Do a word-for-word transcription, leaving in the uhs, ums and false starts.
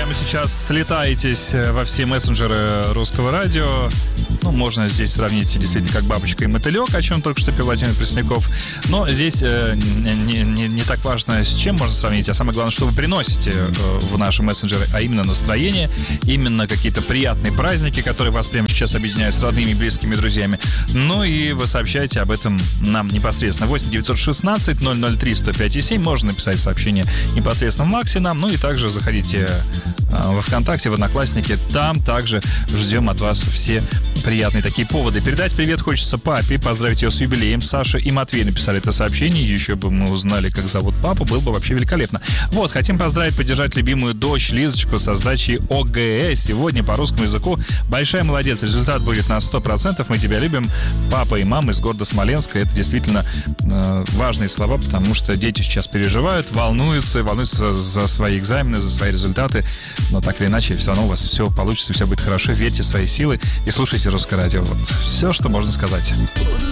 прямо сейчас слетаетесь во все мессенджеры русского радио. Ну, можно здесь сравнить действительно как бабочка и мотылек, о чем только что пел Владимир Пресняков. Но здесь э, не, не, не так важно, с чем можно сравнить, а самое главное, что вы приносите э, в наши мессенджеры, а именно настроение, именно какие-то приятные праздники, которые вас прямо сейчас объединяют с родными, близкими, друзьями. Ну и вы сообщаете об этом нам непосредственно. восемь девятьсот шестнадцать ноль ноль три сто пять семь. Можно написать сообщение непосредственно в Максе нам. Ну и также заходите э, во ВКонтакте, в Одноклассники. Там также ждем от вас все приятные такие поводы. Передать привет хочется папе, поздравить ее с юбилеем. Саша и Матвей написали это сообщение. Еще бы мы узнали, как зовут папу, было бы вообще великолепно. Вот, хотим поздравить, поддержать любимую дочь Лизочку со сдачей ОГЭ. Сегодня по русскому языку. Большая молодец, результат будет на сто процентов. Мы тебя любим, папа и мама из города Смоленска. Это действительно э, важные слова, потому что дети сейчас переживают, волнуются, волнуются за свои экзамены, за свои результаты. Но так или иначе, все равно у вас все получится, все будет хорошо. Верьте в свои силы и слушайте Русское радио. Вот все, что можно сказать.